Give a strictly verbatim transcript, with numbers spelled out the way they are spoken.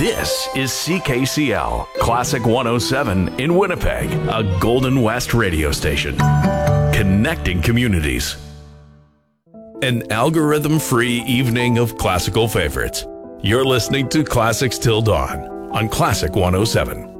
This is C K C L, Classic one oh seven in Winnipeg, a Golden West radio station. Connecting communities. An algorithm-free evening of classical favorites. You're listening to Classics Till Dawn on Classic one oh seven.